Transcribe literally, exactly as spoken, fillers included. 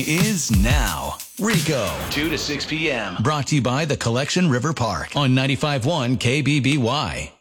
is now. Rico, two to six p.m. Brought to you by the Collection River Park on ninety-five point one K B B Y.